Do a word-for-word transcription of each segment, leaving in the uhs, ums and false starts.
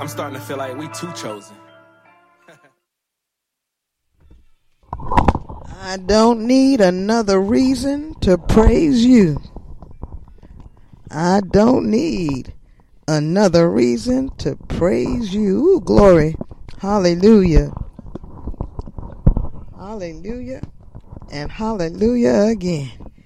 I'm starting to feel like we too chosen. I don't need another reason to praise you. I don't need another reason to praise you. Ooh, glory. Hallelujah. Hallelujah. And hallelujah again.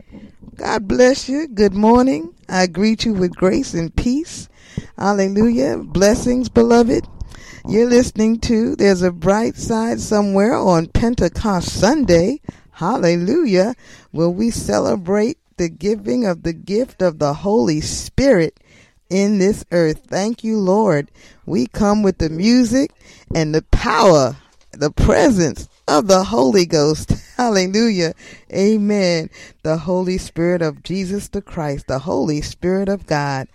God bless you. Good morning. I greet you with grace and peace. Hallelujah. Blessings, beloved. You're listening to There's a Bright Side Somewhere on Pentecost Sunday. Hallelujah. Where we celebrate the giving of the gift of the Holy Spirit in this earth. Thank you, Lord. We come with the music and the power, the presence of the Holy Ghost. Hallelujah. Amen. The Holy Spirit of Jesus the Christ, the Holy Spirit of God.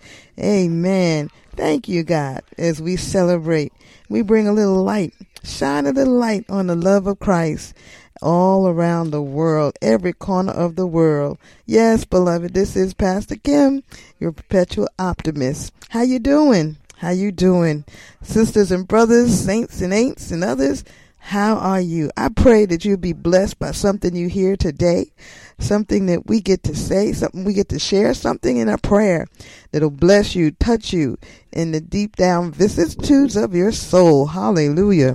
Amen. Thank you, God, as we celebrate. We bring a little light, shine a little light on the love of Christ all around the world, every corner of the world. Yes, beloved, this is Pastor Kim, your perpetual optimist. How you doing? How you doing? Sisters and brothers, saints and ain'ts and others, how are you? I pray that you'll be blessed by something you hear today, something that we get to say, something we get to share, something in a prayer that'll bless you, touch you in the deep down vicissitudes of your soul. Hallelujah.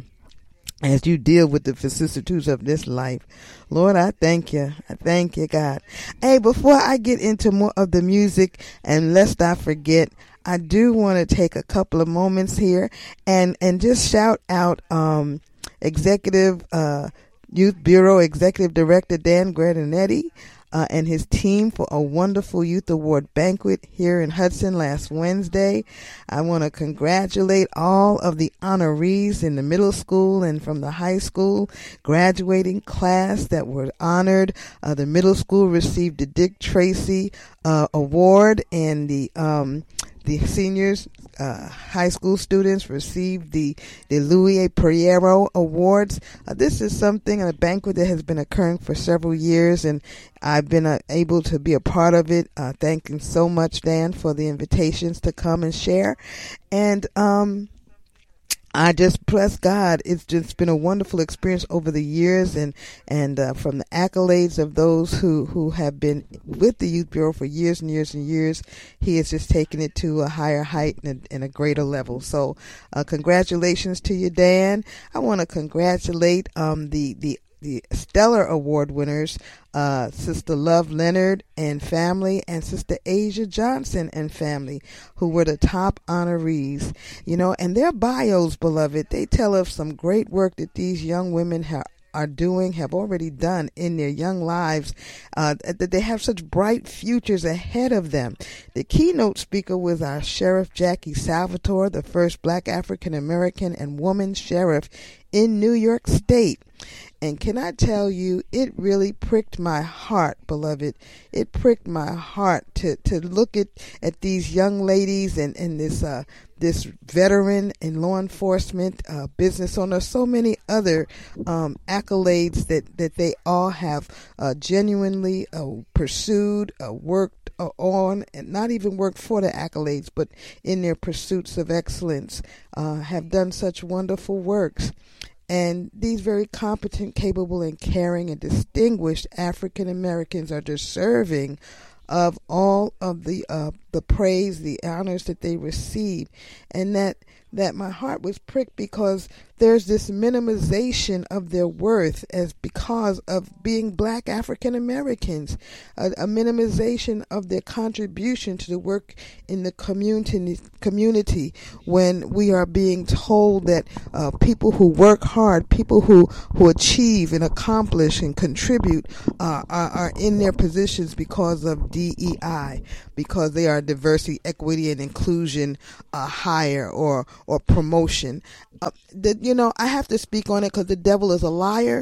As you deal with the vicissitudes of this life. Lord, I thank you. I thank you, God. Hey, before I get into more of the music, and lest I forget, I do want to take a couple of moments here and, and just shout out, um, Executive uh, Youth Bureau Executive Director Dan Guardinetti uh, and his team for a wonderful Youth Award banquet here in Hudson last Wednesday. I want to congratulate all of the honorees in the middle school and from the high school graduating class that were honored. Uh, the middle school received the Dick Tracy uh, Award, and the um, the seniors, uh, high school students received the, the Louis A. Pereiro Awards. Uh, this is something, a banquet that has been occurring for several years, and I've been uh, able to be a part of it. Uh, thank you so much, Dan, for the invitations to come and share. And, um, I just bless God. It's just been a wonderful experience over the years, and and uh, from the accolades of those who, who have been with the Youth Bureau for years and years and years, he has just taken it to a higher height and a, and a greater level. So uh, congratulations to you, Dan. I want to congratulate um, the, the the Stellar Award winners, uh, Sister Love Leonard and family, and Sister Asia Johnson and family, who were the top honorees. You know, and their bios, beloved, they tell of some great work that these young women have are doing, have already done in their young lives, uh, that they have such bright futures ahead of them. The keynote speaker was our Sheriff Jackie Salvatore, the first Black African American and woman sheriff in New York State. And can I tell you, it really pricked my heart, beloved. It pricked my heart to, to look at, at these young ladies and, and this uh, this veteran in law enforcement, uh, business owner, so many other um, accolades that, that they all have uh, genuinely uh, pursued, uh, worked uh, on, and not even worked for the accolades, but in their pursuits of excellence, uh, have done such wonderful works. And these very competent, capable, and caring and distinguished African Americans are deserving of all of the uh, the praise, the honors that they receive. And that that my heart was pricked because there's this minimization of their worth as because of being Black African Americans, a, a minimization of their contribution to the work in the community. Community, when we are being told that uh, people who work hard, people who, who achieve and accomplish and contribute uh, are, are in their positions because of D E I, because they are diversity, equity, and inclusion uh, hire or or promotion. Uh, that, you know, I have to speak on it because the devil is a liar.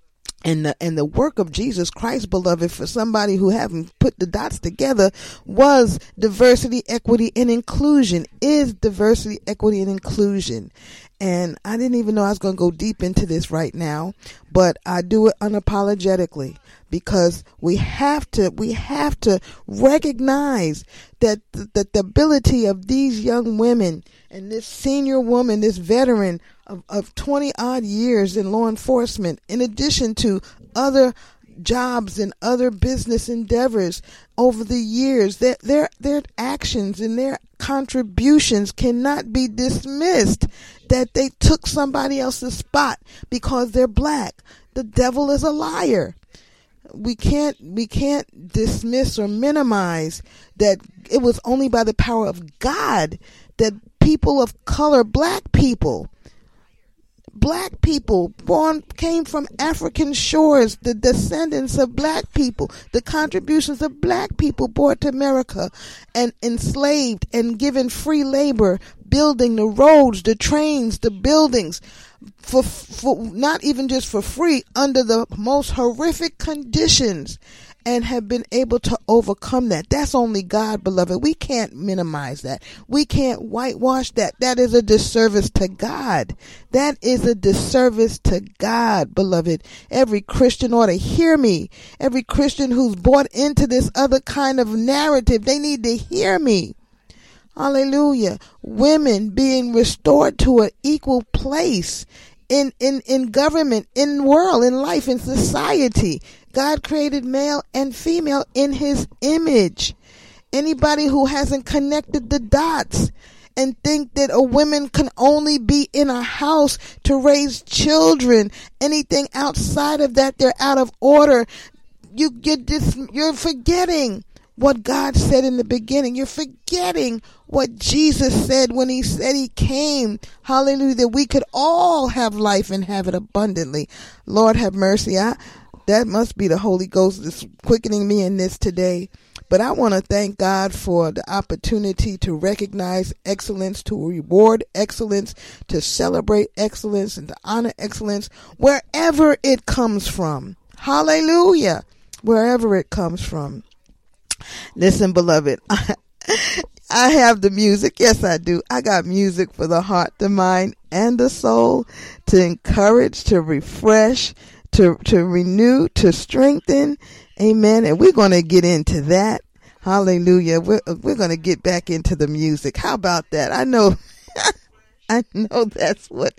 And the, and the work of Jesus Christ, beloved, for somebody who haven't put the dots together, was diversity, equity, and inclusion, is diversity, equity, and inclusion. And I didn't even know I was going to go deep into this right now, but I do it unapologetically because we have to, we have to recognize that the, that the ability of these young women and this senior woman, this veteran of, of twenty odd years in law enforcement, in addition to other jobs and other business endeavors over the years, that their their actions and their contributions cannot be dismissed, that they took somebody else's spot because they're black. The devil is a liar. We can't we can't dismiss or minimize that it was only by the power of God that people of color, black people, Black people born came from African shores, the descendants of black people, the contributions of black people brought to America and enslaved and given free labor, building the roads, the trains, the buildings, for, for not even just for free, under the most horrific conditions, and have been able to overcome that. That's only God, beloved. We can't minimize that. We can't whitewash that. That is a disservice to God. That is a disservice to God, beloved. Every Christian ought to hear me. Every Christian who's bought into this other kind of narrative, they need to hear me. Hallelujah. Women being restored to an equal place in, in, in government, in world, in life, in society. God created male and female in his image. Anybody who hasn't connected the dots and think that a woman can only be in a house to raise children, anything outside of that, they're out of order. You, you're, dis, you're forgetting what God said in the beginning. You're forgetting what Jesus said when he said he came. Hallelujah. That we could all have life and have it abundantly. Lord have mercy. I, that must be the Holy Ghost that's quickening me in this today. But I want to thank God for the opportunity to recognize excellence, to reward excellence, to celebrate excellence, and to honor excellence wherever it comes from. Hallelujah. Wherever it comes from. Listen, beloved, I, I have the music. Yes, I do. I got music for the heart, the mind, and the soul to encourage, to refresh, to, to renew, to strengthen. Amen. And we're going to get into that. Hallelujah. We're, we're going to get back into the music. How about that? I know, I know that's what,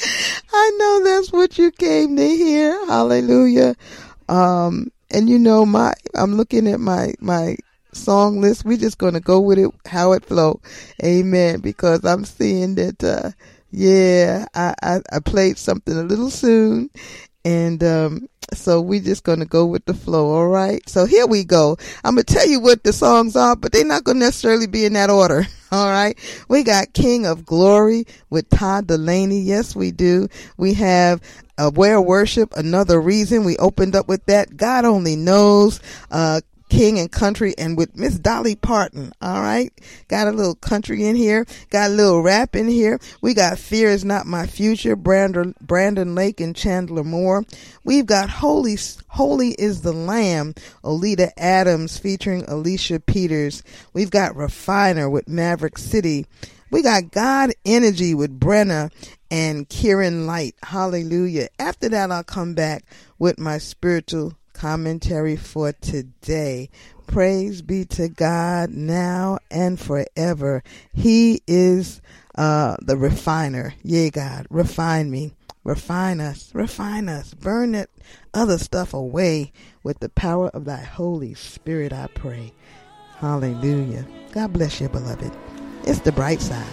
I know that's what you came to hear. Hallelujah. Um, and you know, my, I'm looking at my, my song list. We're just going to go with it, how it flow. Amen. Because I'm seeing that, uh, yeah, I, I, I played something a little soon. And, um, so we just going to go with the flow. All right. So here we go. I'm going to tell you what the songs are, but they're not going to necessarily be in that order. All right. We got King of Glory with Todd Dulaney. Yes, we do. We have Aware Worship, Another Reason. We opened up with that. God Only Knows, uh, King and Country, and with Miss Dolly Parton. All right. Got a little country in here. Got a little rap in here. We got Fear Is Not My Future, Brandon, Brandon Lake and Chandler Moore. We've got Holy, Holy is the Lamb, Oleta Adams featuring Alicia Peters. We've got Refiner with Maverick City. We got God Energy with Brenna and Kieran Light. Hallelujah. After that, I'll come back with my spiritual commentary for today. Praise be to God now and forever. He is uh, the refiner. Yea, God, refine me. Refine us. Refine us. Burn that other stuff away with the power of thy Holy Spirit, I pray. Hallelujah. God bless you, beloved. It's the bright side.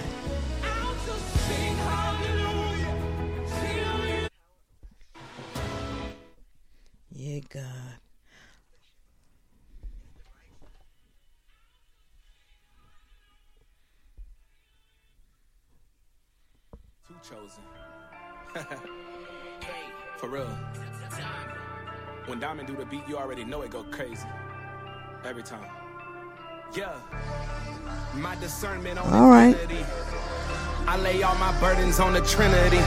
Yeah, God. Too chosen. For real. When Diamond do the beat, you already know it go crazy. Every time. Yeah. My discernment on all right. I lay all my burdens on the Trinity.